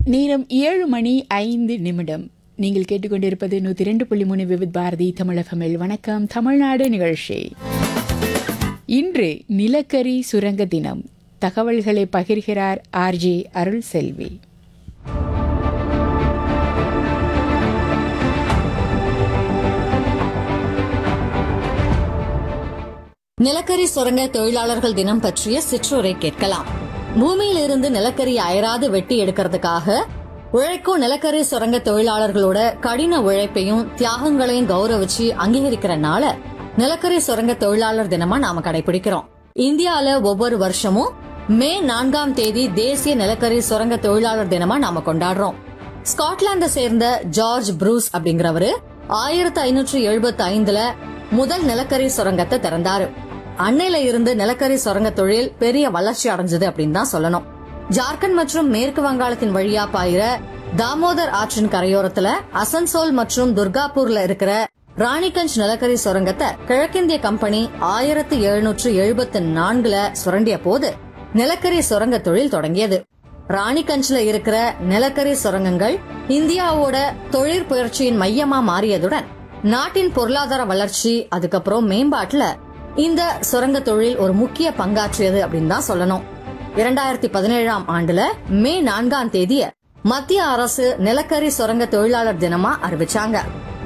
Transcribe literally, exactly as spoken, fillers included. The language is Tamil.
நேரம் ஏழு மணி ஐந்து நிமிடம். நீங்கள் கேட்டுக்கொண்டிருப்பது நூத்தி இரண்டு புள்ளி மூணு விவித் பாரதி தமிழகமில் வணக்கம் தமிழ்நாடு நிகழ்ச்சி. இன்று நிலக்கரி சுரங்க தினம். தகவல்களை பகிர்கிறார் ஆர்ஜே அருள் செல்வி. நிலக்கரி சுரங்க தொழிலாளர்கள் தினம் பற்றிய சிற்றுரை கேட்கலாம். பூமியிலிருந்து நிலக்கரி அயராது வெட்டி எடுக்கிறதுக்காக உழைக்கும் நிலக்கரி சுரங்க தொழிலாளர்களோட கடின உழைப்பையும் தியாகங்களையும் கௌரவிச்சு அங்கீகரிக்கிறனால நிலக்கரி சுரங்க தொழிலாளர் தினமா நாம கடைபிடிக்கிறோம். இந்தியால ஒவ்வொரு வருஷமும் மே நான்காம் தேதி தேசிய நிலக்கரி சுரங்க தொழிலாளர் தினமா நாம கொண்டாடுறோம். ஸ்காட்லாந்த சேர்ந்த ஜார்ஜ் ப்ரூஸ் அப்படிங்கிறவரு ஆயிரத்தி ஐநூற்றி எழுபத்தி ஐந்துல முதல் நிலக்கரி சுரங்கத்தை திறந்தாரு. அன்னையில இருந்து நிலக்கரி சுரங்க தொழில் பெரிய வளர்ச்சி அடைஞ்சது அப்படின்னு தான் சொல்லணும். ஜார்க்கண்ட் மற்றும் மேற்கு வங்காளத்தின் வழியா பாயிர தாமோதர் ஆற்றின் கரையோரத்துல அசன்சோல் மற்றும் துர்காப்பூர்ல இருக்கிற ராணிகஞ்ச் நிலக்கரி சுரங்கத்தை கிழக்கிந்திய கம்பெனி ஆயிரத்தி எழுநூற்று எழுபத்தி நான்குல சுரண்டிய போது நிலக்கரி சுரங்க தொழில் தொடங்கியது. ராணிகஞ்ச்ல இருக்கிற நிலக்கரி சுரங்கங்கள் இந்தியாவோட தொழிற்புயற்சியின் மையமா மாறியதுடன் நாட்டின் பொருளாதார வளர்ச்சி அதுக்கப்புறம் மேம்பாட்டுல இந்த சுரங்க தொழில் ஒரு முக்கிய பங்காற்றியது அப்படின்னு தான் சொல்லணும். இரண்டாயிரத்தி பதினேழாம் ஆண்டுல மே நான்காம் தேதிய மத்திய அரசு நிலக்கரி சுரங்க தொழிலாளர் தினமா அறிவிச்சாங்க.